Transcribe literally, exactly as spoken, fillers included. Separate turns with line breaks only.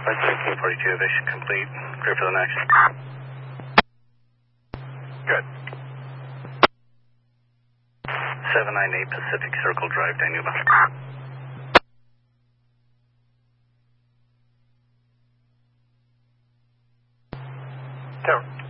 Flight thirteen forty-two, aviation complete. Clear for the next. Good. seven nine eight Pacific Circle Drive, Danuba. Tower.